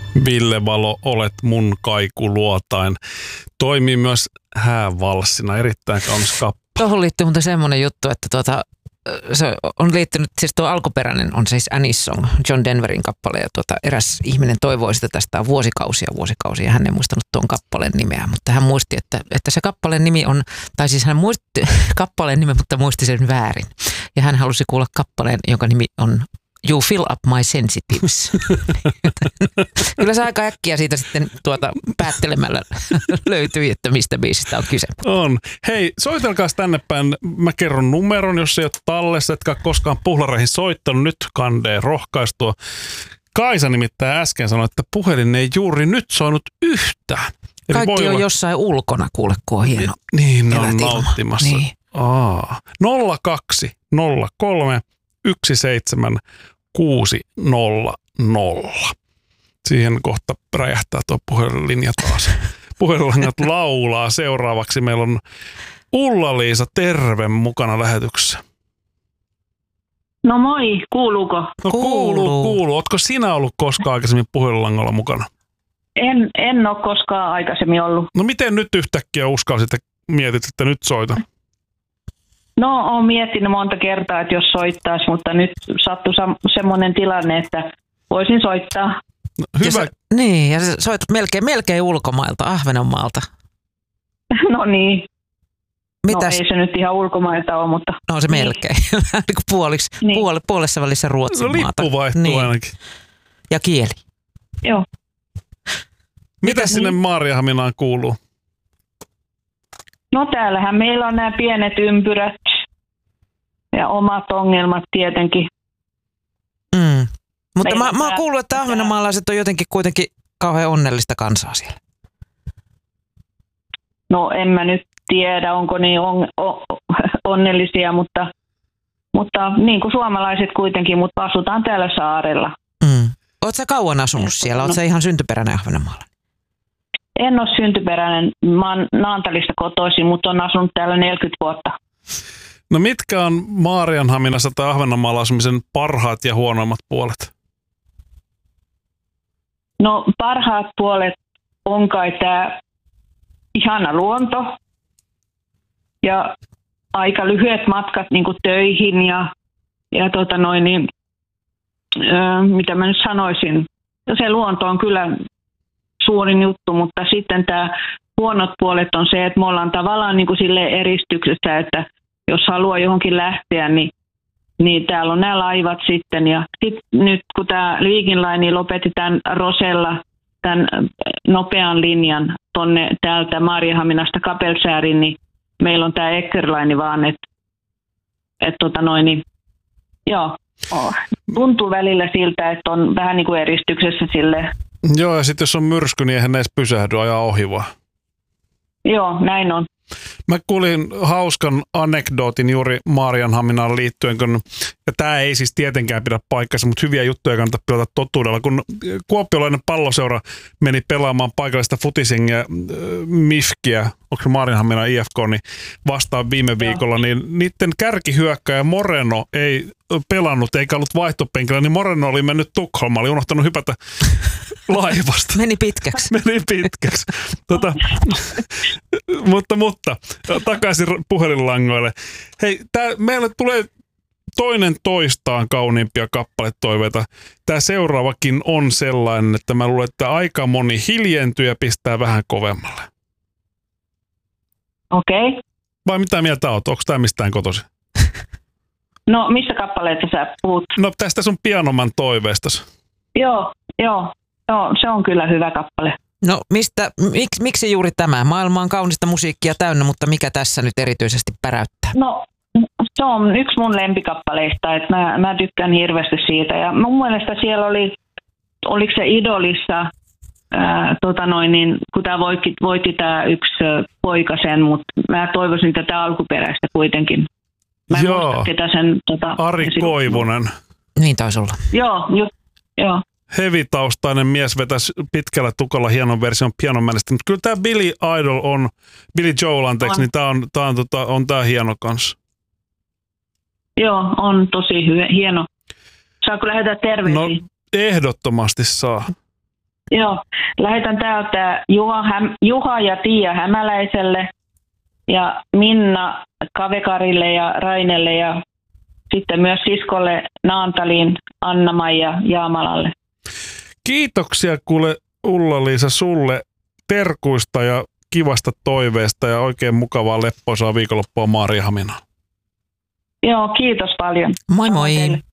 Ville Valo, olet mun kaikuluotain. Toimii myös häävalssina, erittäin kaunis kappale. Tuohon liittyy muuten semmoinen juttu, että se on liittynyt, siis tuo alkuperäinen on siis Annie's Song, John Denverin kappale, ja eräs ihminen toivoi sitä tästä vuosikausia. Hän ei muistanut tuon kappaleen nimeä, mutta hän muisti, että se kappaleen nimi on, tai siis hän muisti kappaleen nimen, mutta muisti sen väärin. Ja hän halusi kuulla kappaleen, jonka nimi on You Fill Up My Sensitives. Kyllä se aika äkkiä siitä sitten päättelemällä löytyi, että mistä biisistä on kyse. On. Hei, soitelkaas tänne päin. Mä kerron numeron, jos ei ole tallessa, etkä koskaan puhlareihin soittanut. Nyt kandee rohkaistua. Kaisa nimittäin äsken sanoi, että puhelin ei juuri nyt soinut yhtään. Eli kaikki on jossain ulkona, kuule, kun on hieno. Niin, ne on nauttimassa. Niin. 02 03 17 600. Siihen kohta räjähtää tuo puhelinlinja taas. Puhelinlangat laulaa. Seuraavaksi meillä on Ulla-Liisa, terve, mukana lähetyksessä. No moi, kuuluuko? No kuuluu. Ootko sinä ollut koskaan aikaisemmin puhelinlangalla mukana? En ole koskaan aikaisemmin ollut. No miten nyt yhtäkkiä uskalsit ja mietit, että nyt soitan? No, olen miettinyt monta kertaa, että jos soittaisi, mutta nyt sattui semmoinen tilanne, että voisin soittaa. No, hyvä. Ja sä soitat melkein ulkomailta, Ahvenanmaalta. No niin. Mitäs? No ei se nyt ihan ulkomailta ole, mutta... No se melkein. Niin kuin puoliksi, puolessa välissä Ruotsin maata. No lippu vaihtuu ainakin. Ja kieli. Joo. Mitä sinne Maarianhaminaan kuuluu? No täällähän meillä on nämä pienet ympyrät ja omat ongelmat tietenkin. Mutta mä oon kuullut, että ahvenanmaalaiset on jotenkin kuitenkin kauhean onnellista kansaa siellä. No en mä nyt tiedä, onko niin onnellisia, mutta niin kuin suomalaiset kuitenkin, mutta asutaan täällä saarella. Oot sä kauan asunut siellä? Oot sä ihan syntyperäinen ahvenanmaalainen? En ole syntyperäinen. Mä oon Naantalista kotoisin, mutta on asunut täällä 40 vuotta. No mitkä on Maarianhaminassa tai Ahvenanmaalla asumisen parhaat ja huonoimmat puolet? No parhaat puolet on kai tämä ihana luonto ja aika lyhyet matkat niin kuin töihin ja mitä mä nyt sanoisin. Se luonto on kyllä suurin juttu, mutta sitten tämä huonot puolet on se, että me ollaan tavallaan niin kuin silleen eristyksessä, että jos haluaa johonkin lähteä, niin täällä on nämä laivat sitten. Ja nyt kun tämä Viking Line lopetti tämän Rosella, tämän nopean linjan tonne täältä Maarianhaminasta Kapellskäriin, niin meillä on tämä Eker Line vaan, tuntuu välillä siltä, että on vähän niin kuin eristyksessä silleen. Joo, ja sitten jos on myrsky, niin eihän edes pysähdy, ajaa ohi vaan. Joo, näin on. Mä kuulin hauskan anekdootin juuri Maarianhaminaan liittyen, ja tämä ei siis tietenkään pidä paikkansa, mutta hyviä juttuja kannattaa pilata totuudella. Kun kuopiolainen palloseura meni pelaamaan paikallista futisengiä, MIFKiä, onko se Maarianhaminan IFK, niin vastaan viime viikolla, niin niiden kärkihyökkäjä Moreno ei pelannut eikä ollut vaihtopenkillä, niin Moreno oli mennyt Tukholmaan, oli unohtanut hypätä laivasta. Meni pitkäksi. Mutta takaisin puhelinlangoille. Hei, meille tulee toinen toistaan kauniimpia kappaletoiveita. Tämä seuraavakin on sellainen, että mä luulen, että aika moni hiljentyy ja pistää vähän kovemmalle. Okei. Okay. Vai mitä mieltä oot? Onko tämä mistään kotoisin? No, mistä kappaleita sä puhut? No, tästä sun pianoman toiveestas. Joo, se on kyllä hyvä kappale. No, miksi juuri tämä? Maailma on kaunista musiikkia täynnä, mutta mikä tässä nyt erityisesti päräyttää? No, se on yksi mun lempikappaleista, että mä tykkään hirveästi siitä. Ja mun mielestä siellä oliko se Idolissa, kun tämä voitti tämä yksi poika sen, mutta mä toivoisin tätä alkuperäistä kuitenkin. Mä en muista, ketä sen... Ari Koivunen. Niin taisi olla. Joo. Heavy-taustainen mies vetäisi pitkällä tukalla hienon version pianomanista, mutta kyllä tämä Billy Joel, niin tämä on hieno kanssa. Joo, on tosi hieno. Saako lähettää terveisiä? No, ehdottomasti saa. Joo, lähetän täältä Juha ja Tiia Hämäläiselle ja Minna Kavekarille ja Rainelle ja sitten myös siskolle Naantaliin, Anna-Maija Jaamalalle. Kiitoksia kuule Ulla-Liisa sulle terkuista ja kivasta toiveesta ja oikein mukavaa leppoisaa viikonloppua Maarianhaminaan. Joo, kiitos paljon. Moi moi!